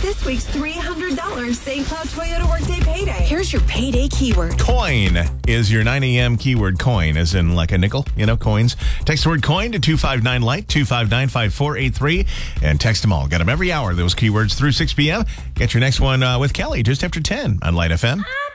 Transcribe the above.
this week's $300 St. Cloud Toyota Workday Payday. Here's your payday keyword. Coin is your 9 a.m. keyword. Coin, as in like a nickel, coins. Text the word coin to 259-LIGHT, 259-5483, and text them all. Get them every hour, those keywords through 6 p.m. Get your next one with Kelly just after 10 on Light FM.